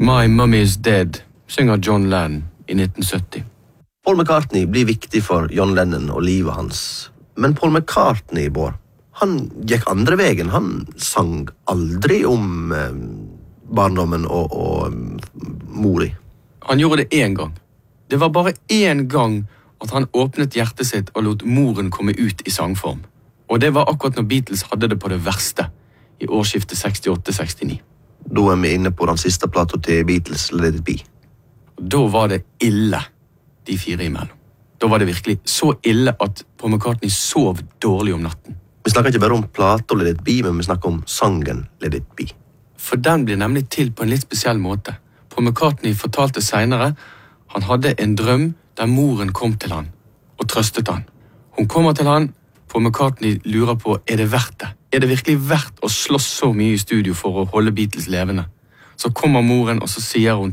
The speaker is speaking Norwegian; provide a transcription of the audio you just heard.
My Mummy is Dead synger John Lennon i 1970. Paul McCartney blir viktig for John Lennon og livet hans. Men Paul McCartney, Bård, han gikk andre veien. Han sang aldri om barndommen og mori. Han gjorde det en gang. Det var bare en gang at han åpnet hjertet sitt og lot moren komme ut i sangform. Og det var akkurat når Beatles hadde det på det verste, i årsskiftet 68-69. Da vi inne på den siste plato til Beatles, Let It Be. Da var det ille, de fire imellom. Da var det virkelig så ille at Paul McCartney sov dårlig om natten. Vi snakker ikke bare om plato Let It Be, men vi snakker om sangen Let It Be. For den blir nemlig til på en litt spesiell måte. Paul McCartney fortalte senere, han hadde en drøm der moren kom til han og trøstet han. Hun kommer til han, Paul McCartney lurer på, er det verdt det? Er det virkelig verdt å slåss så mye i studio for å holde Beatles levende? Så kommer moren, og så sier hun